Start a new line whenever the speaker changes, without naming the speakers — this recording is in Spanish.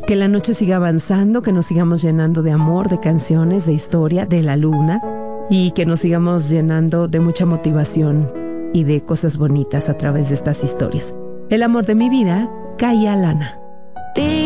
Que la noche siga avanzando, que nos sigamos llenando de amor, de canciones, de historia, de la luna, y que nos sigamos llenando de mucha motivación y de cosas bonitas a través de estas historias. El amor de mi vida, Kaya Lana.